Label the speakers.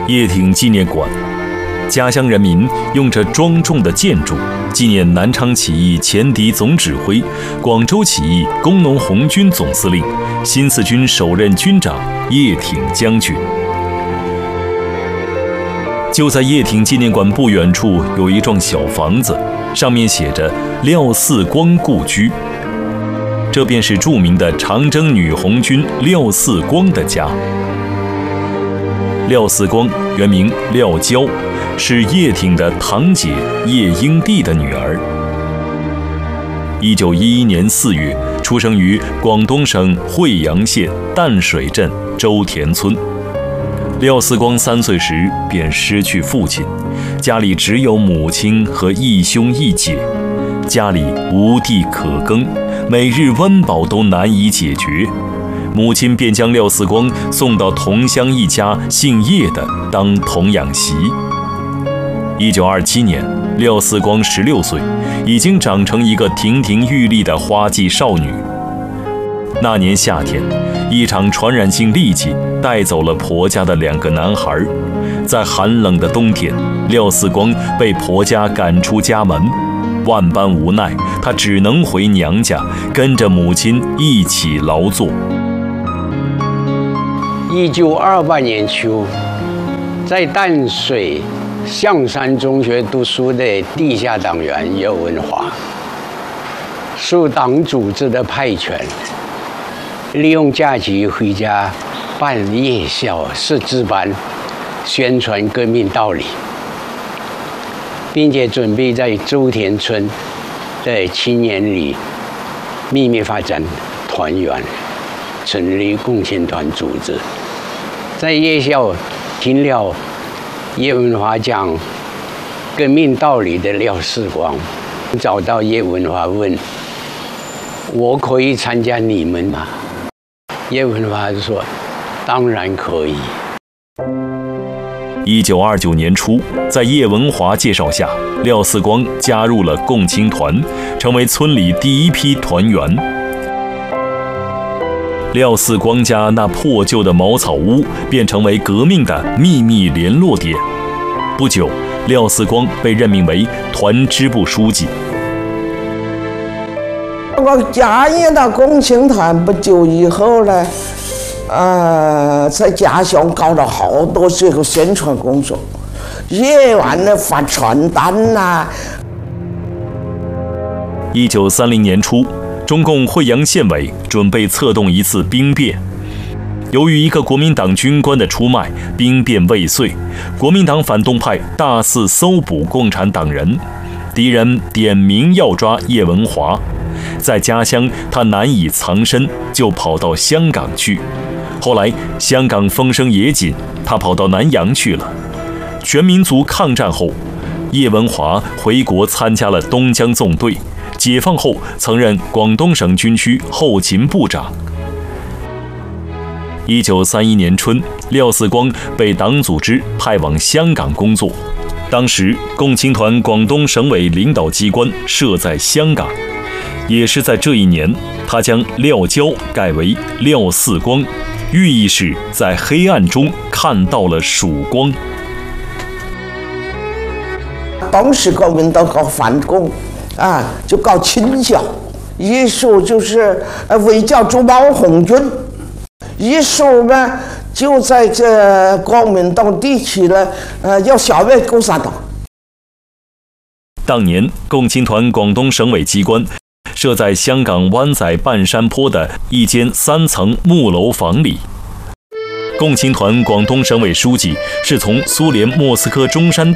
Speaker 1: 叶挺纪念馆，家乡人民用着庄重的建筑纪念南昌起义前敌总指挥、广州起义工农红军总司令、新四军首任军长叶挺将军。就在叶挺纪念馆不远处有一幢小房子，上面写着廖四光故居，这便是著名的长征女红军廖四光的家。廖四光原名廖娇，是叶挺的堂姐叶英娣的女儿。1911年4月出生于广东省惠阳县淡水镇周田村。廖四光3岁时便失去父亲，家里只有母亲和一兄一姐，家里无地可耕，每日温饱都难以解决。母亲便将廖四光送到同乡一家姓叶的当童养媳。1927年，廖四光16岁，已经长成一个亭亭玉立的花季少女。那年夏天，一场传染性痢疾带走了婆家的2个男孩。在寒冷的冬天，廖四光被婆家赶出家门，万般无奈，她只能回娘家，跟着母亲一起劳作。
Speaker 2: 1928年秋，在淡水象山中学读书的地下党员叶文华，受党组织的派遣，利用假期回家办夜校识字班，宣传革命道理，并且准备在周田村的青年里秘密发展团员，成立共青团组织。在夜校听了叶文华讲革命道理的廖四光，找到叶文华问：“我可以参加你们吗？”叶文华说：“当然可以。
Speaker 1: ”1929年初，在叶文华介绍下，廖四光加入了共青团，成为村里第一批团员。廖四光家那破旧的茅草屋便成为革命的秘密联络点。不久，廖四光被任命为团支部书记。
Speaker 3: 我加入到共青团不久以后呢，在家乡搞了好多这个宣传工作，夜晚呢发传单呐。
Speaker 1: 1930年初，中共惠阳县委准备策动一次兵变。由于一个国民党军官的出卖，兵变未遂，国民党反动派大肆搜捕共产党人，敌人点名要抓叶文华。在家乡他难以藏身，就跑到香港去。后来香港风声也紧，他跑到南洋去了。全民族抗战后，叶文华回国参加了东江纵队，解放后曾任广东省军区后勤部长。1931年春，廖四光被党组织派往香港工作。当时共青团广东省委领导机关设在香港，也是在这一年，他将廖娇改为廖四光，寓意是在黑暗中看到了曙光。
Speaker 3: 当时国民党搞反共就搞清剿，一手就是围剿朱毛红军，一手呢就在这国民党地区呢要消灭共产党。
Speaker 1: 当年共青团广东省委机关设在香港湾仔半山坡的一间3层木楼房里。共青团广东省委书记是从苏联莫斯科中山大